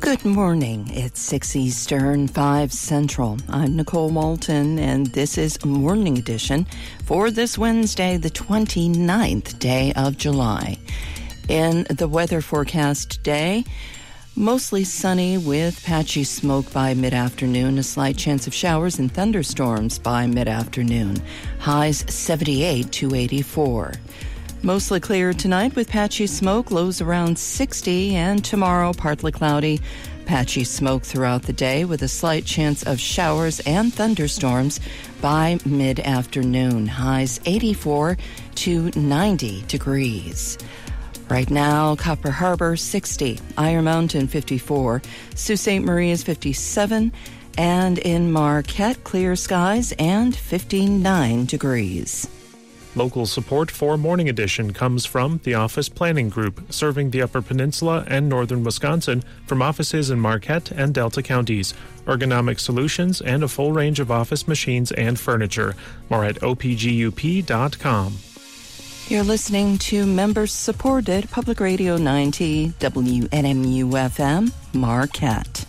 Good morning. It's 6 Eastern, 5 Central. I'm Nicole Walton, and this is Morning Edition for this Wednesday, the 29th day of July. In the weather forecast today, mostly sunny with patchy smoke by mid-afternoon, a slight chance of showers and thunderstorms by mid-afternoon. Highs 78 to 84. Mostly clear tonight with patchy smoke, lows around 60, and tomorrow partly cloudy, patchy smoke throughout the day with a slight chance of showers and thunderstorms by mid-afternoon. Highs 84 to 90 degrees. Right now, Copper Harbor 60, Iron Mountain 54, Sault Ste. Marie is 57, and in Marquette, clear skies and 59 degrees. Local support for Morning Edition comes from the Office Planning Group, serving the Upper Peninsula and northern Wisconsin from offices in Marquette and Delta counties. Ergonomic solutions and a full range of office machines and furniture. More at opgup.com. You're listening to member-supported Public Radio 90 WNMU-FM Marquette.